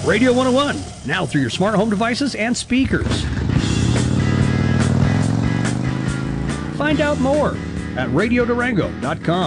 Radio 101, now through your smart home devices and speakers. Find out more at radiodurango.com.